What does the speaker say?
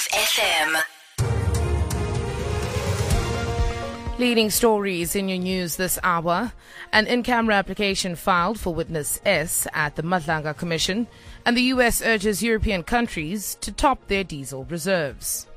Live FM. Leading stories in your news this hour. An in-camera application filed for Witness S at the Madlanga Commission, and the US urges European countries to top their diesel reserves.